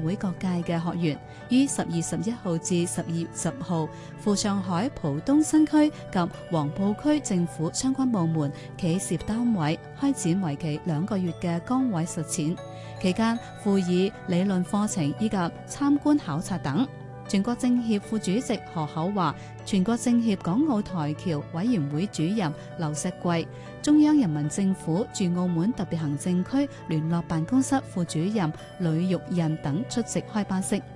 會各界嘅學員，於10月11號至12月10號赴上海浦東新區及黃埔區政府相關部門企事業單位開展為期2個月嘅崗位實踐，期間附以理論課程以及參觀考察等。全國政協副主席何厚華、全國政協港澳台僑委員會主任劉錫貴、中央人民政府駐澳門特別行政區聯絡辦公室副主任呂玉印等出席開班式。